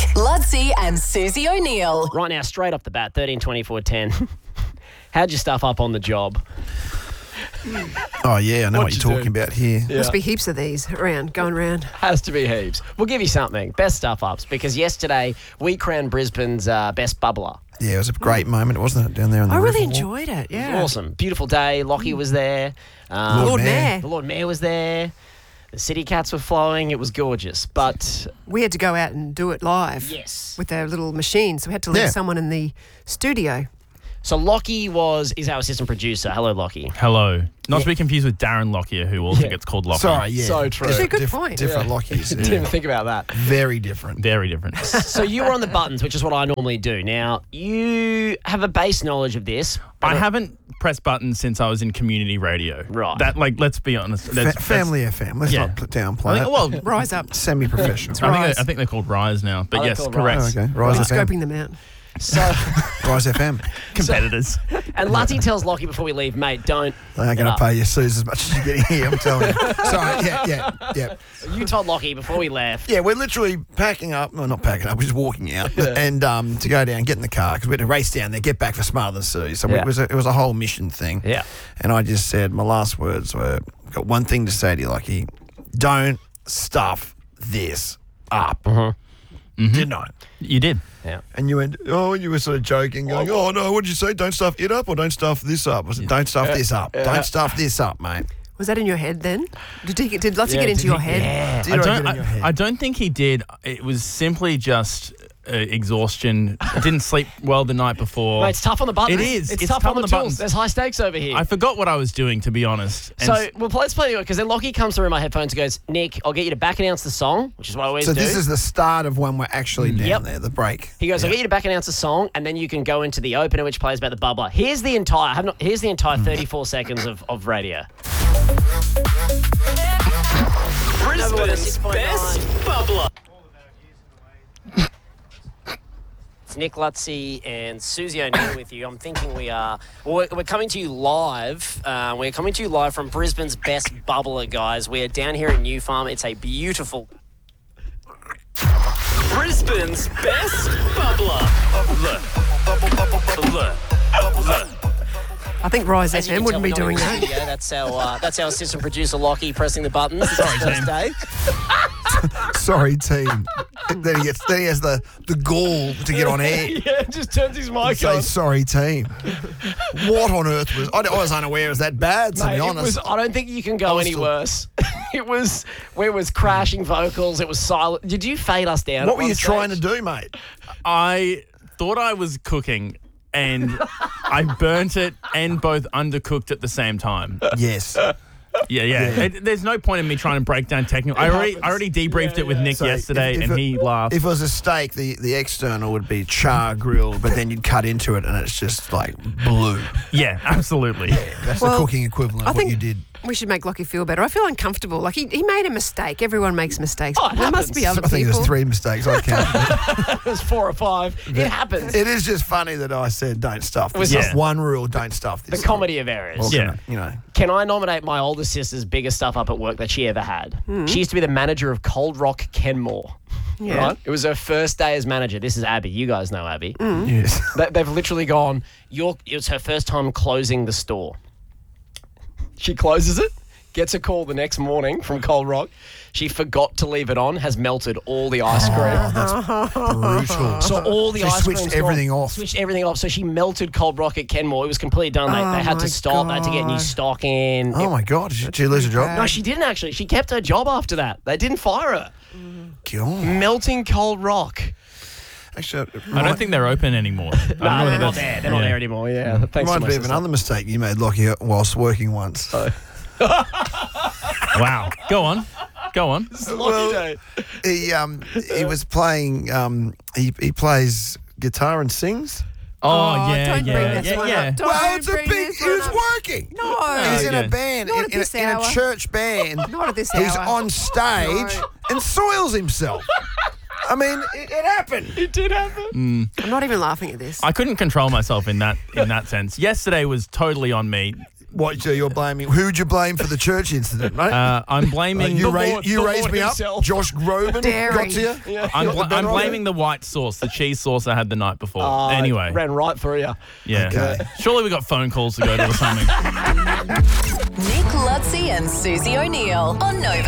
Ludsey and Susie O'Neill. Right now, straight off the bat, 13, 24, 10. How'd you stuff up on the job? Oh, yeah, I know what What'd you're you talking do? about here. Must be heaps of these going around. Has to be heaps. We'll give you something. Best stuff ups, because yesterday we crowned Brisbane's best bubbler. Yeah, it was a great moment, wasn't it, down there on the I really Riverwalk? enjoyed it, yeah. Awesome. Beautiful day. Lockie was there. Lord Mayor. The Lord Mayor was there. The City Cats were flowing. It was gorgeous. But We had to go out and do it live. Yes. With our little machines. So we had to leave Yeah. someone in the studio. so Lockie is our assistant producer. Hello, Lockie. Hello. Not to be confused with Darren Lockyer, who also gets called Lockyer. Sorry, yeah. So true. Actually, a good point. Different Lockies. Didn't even think about that. Very different. Very different. So you were on the buttons, which is what I normally do. Now, you have a base knowledge of this. I haven't pressed buttons since I was in community radio. Right. That, let's be honest. Family FM. Let's Yeah. not downplay I think, it. well, Rise up. Semi-professional. I think they're called Rise now. But Oh, they're yes, called correct. Rise. Oh, okay. Rise FM. Scoping them out. So, Rise FM. Competitors. and Lutty tells Lockie before we leave, mate, don't. They aren't going to pay your suits as much as you're getting here, I'm telling you. Sorry, yeah. You told Lockie before we left. Yeah, we're literally packing up. No, not packing up. We're just walking out and to go down, get in the car because we had to race down there, get back for Smarter Than Sue. So Yeah. it was a whole mission thing. Yeah. And I just said, my last words were, I've got one thing to say to you, Lockie. Don't stuff this up. Didn't I? You did. Yeah. And you went, you were sort of joking, going, oh, no, what did you say? Don't stuff it up or don't stuff this up? I said, don't stuff this up. Don't stuff this up, mate. Was that in your head then? Did Lutzy get into your head? Yeah. Did I get in your head? I don't think he did. It was simply just exhaustion. I didn't sleep well the night before. Mate, it's tough on the buttons. It is. It's It's tough tough on the on the tools. buttons. There's high stakes over here. I forgot what I was doing, to be honest. And So, well, let's play it because then Lockie comes through my headphones and goes, Nick, I'll get you to back announce the song, which is what I always So do. this is the start of when we're actually down Yep. there, the break. He goes, I'll get you to back announce the song, and then you can go into the opener, which plays about the bubbler. Here's the entire 34 seconds of radio. Brisbane's best bubbler. It's Nick Lutsey and Susie O'Neill with you. I'm thinking we're coming to you live. We're coming to you live from Brisbane's best bubbler, guys. We're down here at New Farm. It's a beautiful... Brisbane's best bubbler. I think Rise As you FM can wouldn't tell, be we're doing not in that. studio. That's our assistant producer, Lockie, pressing the buttons. It's his first day. Sorry, team. then he has the gall to get on air. Yeah, just turns his and mic say, on. sorry, team. What on earth was... I was unaware it was that bad, to Mate, be it honest. was, I don't think you can go was any still- worse. It was crashing vocals. It was silent. Did you fade us down? What at were one you trying to stage? do, mate? I thought I was cooking, and I burnt it and both undercooked at the same time. Yes. Yeah. There's no point in me trying to break down technical. I already debriefed it with Nick So yesterday, if and he laughed. If it was a steak, the external would be char grilled, but then you'd cut into it and it's just like blue. Yeah, absolutely. That's Well, the cooking equivalent I of what think you did. we should make Lockie feel better. I feel uncomfortable. Like he made a mistake. Everyone makes mistakes. Oh, it there must be happens. other I think people. there's 3 mistakes I counted. It was 4 or 5. It happens. It is just funny that I said don't stuff this. was That's just- one rule, don't stuff The this. comedy of errors. Well, Yeah. you know. Can I nominate my older sister's biggest stuff up at work that she ever had? She used to be the manager of Cold Rock Kenmore. Yeah. Right? It was her first day as manager. This is Abby. You guys know Abby. Yes. They've literally gone, it was her first time closing the store. She closes it, gets a call the next morning from Cold Rock. She forgot to leave it on, has melted all the ice cream. Oh, that's brutal. So all the She ice switched cream's everything gone. off. Switched everything off. So she melted Cold Rock at Kenmore. It was completely done. They had my to stop. They had to get new God. stock in. Oh, my God. Did she lose her job? No, she didn't actually. She kept her job after that. They didn't fire her. God. Melting Cold Rock. Actually, I don't think they're open anymore. I don't know No, whether they're not that's- there. They're not there anymore. Yeah. Thanks to Reminds my me of sister. another mistake you made, Lockie, whilst working once. Wow. Go on. Lucky day. He was playing. He plays guitar and sings. Oh, yeah, don't bring yeah, this one yeah. up. Don't Well, it's a bring big. this He one was up. working. No. He's in yeah. a band, Not in, at in, this a, in a hour. church band. Not at this He's hour. on stage No. and soils himself. I mean, it happened. It did happen. I'm not even laughing at this. I couldn't control myself in that sense. Yesterday was totally on me. What? So you're blaming? Who'd you blame for the church incident, mate? I'm blaming. you Lord raised me himself. up. Josh Groban Dairy. got to you. I'm blaming the white sauce, the cheese sauce I had the night before. Anyway, Ran right through you. yeah. Okay. Surely we got phone calls to go to or something. Nick Lutzi and Susie O'Neill on Nova.